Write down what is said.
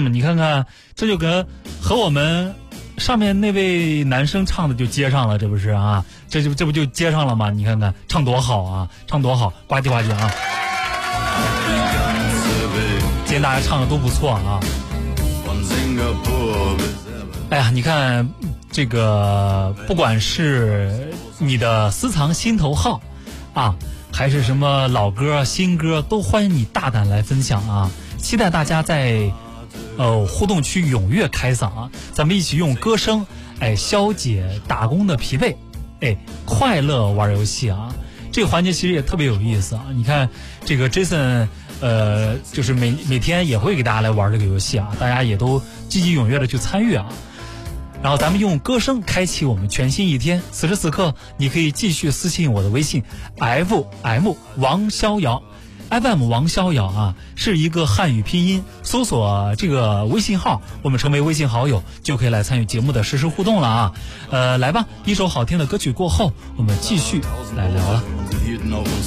你看看，这就和我们上面那位男生唱的就接上了，这不是啊？这不就接上了吗？你看看唱多好啊，唱多好，呱唧呱唧啊！今天大家唱的都不错啊。哎呀，你看这个，不管是你的私藏心头好啊，还是什么老歌新歌，都欢迎你大胆来分享啊！期待大家在互动区踊跃开嗓啊，咱们一起用歌声消解打工的疲惫，快乐玩游戏啊！这个环节其实也特别有意思啊！你看这个 Jason 就是每天也会给大家来玩这个游戏啊，大家也都积极踊跃的去参与啊。然后咱们用歌声开启我们全新一天。此时此刻，你可以继续私信我的微信 FM 王逍遥 FM 王逍遥啊，是一个汉语拼音，搜索这个微信号，我们成为微信好友，就可以来参与节目的实时互动了啊。来吧，一首好听的歌曲过后，我们继续来聊了。